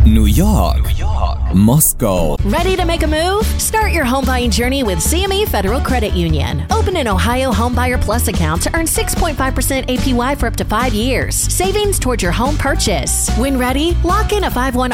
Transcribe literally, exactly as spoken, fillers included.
New York, New York, Moscow. Ready to make a move? Start your home buying journey with C M E Federal Credit Union. Open an Ohio Homebuyer Plus account to earn six point five percent A P Y for up to five years. Savings towards your home purchase. When ready, lock in a five one